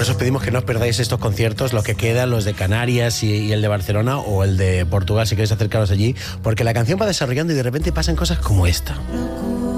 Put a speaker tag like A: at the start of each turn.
A: eso os pedimos que no os perdáis estos conciertos, los que quedan, los de Canarias y el de Barcelona o el de Portugal, si queréis acercaros allí, porque la canción va desarrollando y de repente pasan cosas como esta.